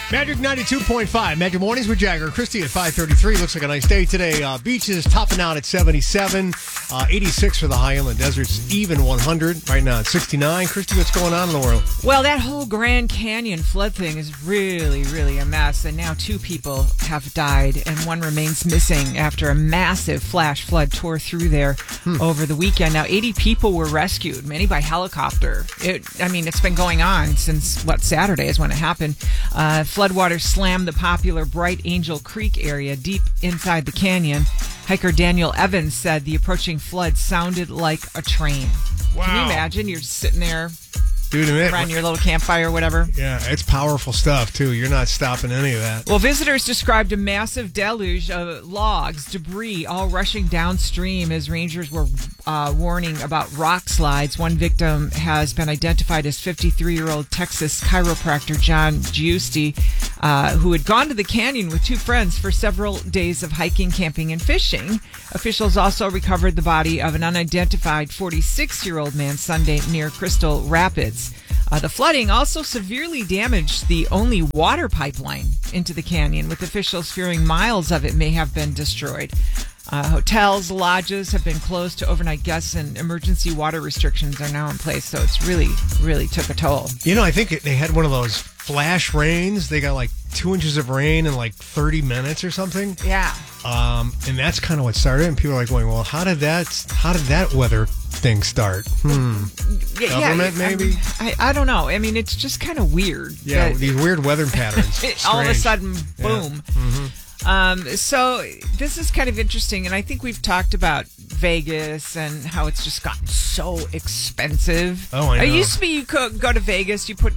Magic 92.5. Magic Mornings with Jagger. Christy at 5:33. Looks like a nice day today. Beaches topping out at 77. 86 for the high inland deserts. Even 100. Right now at 69. Christy, what's going on in the world? Well, that whole Grand Canyon flood thing is really a mess. And now 2 people have died and 1 remains missing after a massive flash flood tore through there over the weekend. Now, 80 people were rescued, many by helicopter. It's been going on since, Saturday is when it happened. Floodwaters slammed the popular Bright Angel Creek area deep inside the canyon. Hiker Daniel Evans said the approaching flood sounded like a train. Wow. Can you imagine? You're sitting there around your little campfire or whatever. Yeah, it's powerful stuff, too. You're not stopping any of that. Well, visitors described a massive deluge of logs, debris, all rushing downstream as rangers were warning about rock slides. One victim has been identified as 53-year-old Texas chiropractor John Giusti, who had gone to the canyon with 2 friends for several days of hiking, camping, and fishing. Officials also recovered the body of an unidentified 46-year-old man Sunday near Crystal Rapids. The flooding also severely damaged the only water pipeline into the canyon, with officials fearing miles of it may have been destroyed. Hotels, lodges have been closed to overnight guests, and emergency water restrictions are now in place. So it's really took a toll. I think they had one of those flash rains. They got like 2 inches of rain in like 30 minutes or something. Yeah. And that's kind of what started. And people are like going, well, how did that weather thing start? Government, maybe? I don't know. I mean, it's just kind of weird. Yeah, these weird weather patterns. All of a sudden, boom. Yeah. Mm-hmm. So this is kind of interesting, and I think we've talked about Vegas and how it's just gotten so expensive. Oh, I know. It used to be you could go to Vegas, you put,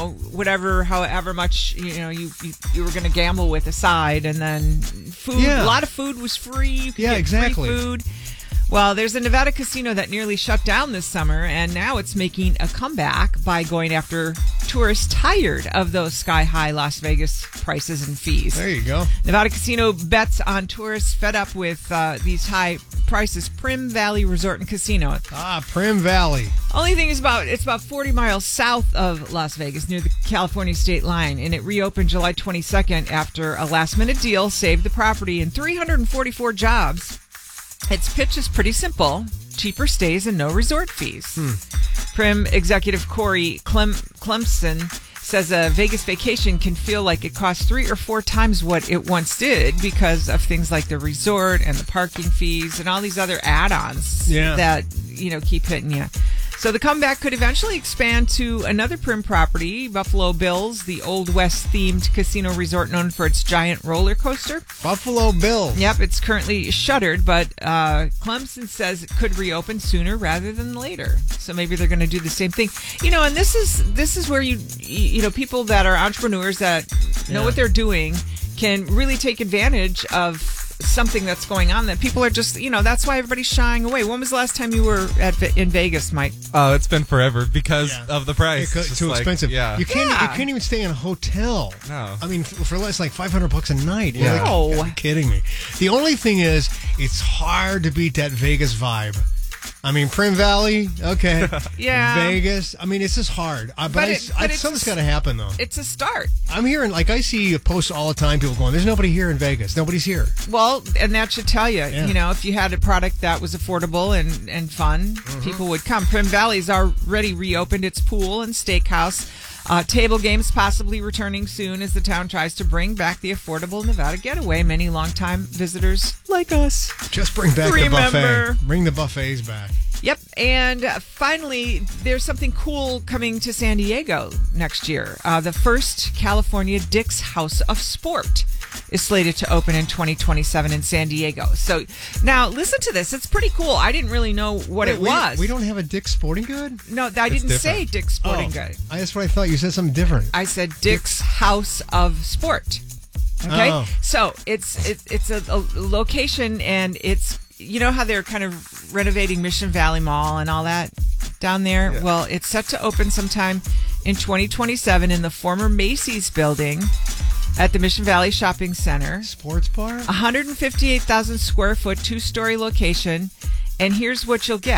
however much, you were going to gamble with aside, and then food, a lot of food was free. You could get exactly. free food. Well, there's a Nevada casino that nearly shut down this summer, and now it's making a comeback by going after tourists tired of those sky-high Las Vegas prices and fees. There you go. Nevada casino bets on tourists fed up with these high prices. Primm Valley Resort and Casino. Primm Valley. Only thing is it's about 40 miles south of Las Vegas, near the California state line, and it reopened July 22nd after a last-minute deal saved the property and 344 jobs. Its pitch is pretty simple: cheaper stays and no resort fees. Primm executive Corey Clemson says a Vegas vacation can feel like it costs 3 or 4 times what it once did because of things like the resort and the parking fees and all these other add-ons that keep hitting you. So the comeback could eventually expand to another Primm property, Buffalo Bills, the Old West-themed casino resort known for its giant roller coaster. Buffalo Bills. Yep, it's currently shuttered, but Clemson says it could reopen sooner rather than later. So maybe they're going to do the same thing. And this is where people that are entrepreneurs that know what they're doing can really take advantage of something that's going on that people are just, that's why everybody's shying away. When was the last time you were in Vegas, Mike? Oh, it's been forever because of the price. It's too expensive. Yeah. You can't even stay in a hotel. No. I mean, for less like $500 a night. Yeah. No. You're kidding me. The only thing is, it's hard to beat that Vegas vibe. I mean, Primm Valley, okay. Yeah. Vegas, I mean, it's just hard. But something's got to happen, though. It's a start. I'm hearing, I see posts all the time, people going, there's nobody here in Vegas. Nobody's here. Well, and that should tell you, if you had a product that was affordable and fun, people would come. Primm Valley's already reopened its pool and steakhouse. Table games possibly returning soon as the town tries to bring back the affordable Nevada getaway. Many longtime visitors like us just bring back the buffet. Bring the buffets back. Yep. And finally, there's something cool coming to San Diego next year. The first California Dick's House of Sport is slated to open in 2027 in San Diego. So now listen to this. It's pretty cool. I didn't really know what it was. We don't have a Dick's Sporting Good? No, I didn't say Dick's Sporting Good. That's what I thought. You said something different. I said Dick's House of Sport. Okay? Oh. So it's a location, and it's, how they're kind of renovating Mission Valley Mall and all that down there? Yeah. Well, it's set to open sometime in 2027 in the former Macy's building at the Mission Valley Shopping Center. Sports bar? 158,000 square foot, 2-story location. And here's what you'll get.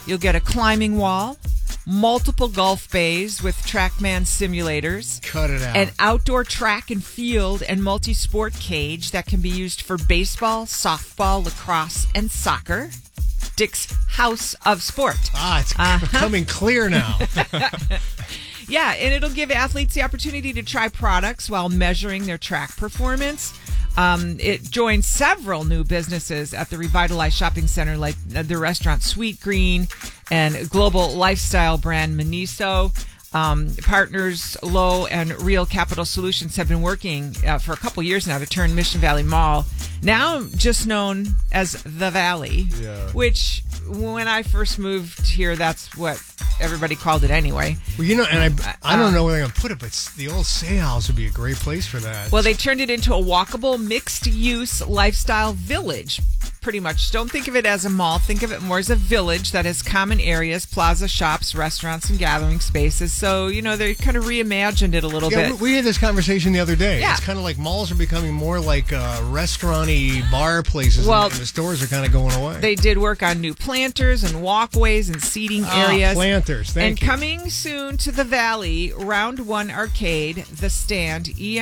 You'll get a climbing wall, multiple golf bays with TrackMan simulators. Cut it out. An outdoor track and field and multi-sport cage that can be used for baseball, softball, lacrosse, and soccer. Dick's House of Sport. It's becoming clear now. Yeah, and it'll give athletes the opportunity to try products while measuring their track performance. It joins several new businesses at the revitalized shopping center, like the restaurant Sweet Green and global lifestyle brand Miniso. Partners Low and Real Capital Solutions have been working for a couple years now to turn Mission Valley Mall, now just known as The Valley, which when I first moved here, that's what everybody called it anyway. Well, and I don't know where they're going to put it, but the old House would be a great place for that. Well, they turned it into a walkable, mixed-use lifestyle village. Pretty much. Don't think of it as a mall. Think of it more as a village that has common areas, plaza, shops, restaurants, and gathering spaces. So, they kind of reimagined it a little bit. We had this conversation the other day. Yeah. It's kind of like malls are becoming more like restaurant-y bar places, and the stores are kind of going away. They did work on new planters and walkways and seating areas. Planters, thank you. And coming soon to the Valley, Round 1 Arcade, The Stand,